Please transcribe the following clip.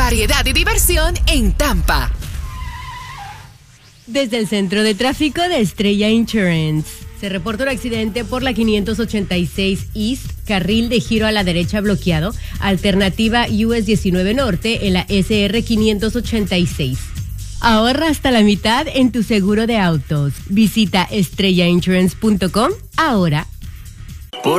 variedad y diversión en Tampa. Desde el Centro de Tráfico de Estrella Insurance. Se reporta un accidente por la 586 East, carril de giro a la derecha bloqueado, alternativa US 19 Norte en la SR 586. Ahorra hasta la mitad en tu seguro de autos. Visita estrellainsurance.com ahora